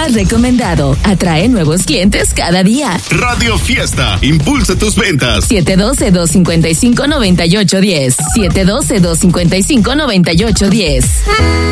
más recomendado. Atrae nuevos clientes cada día. Radio Fiesta, impulsa tus ventas. 712-255-9810. 712-255-9810.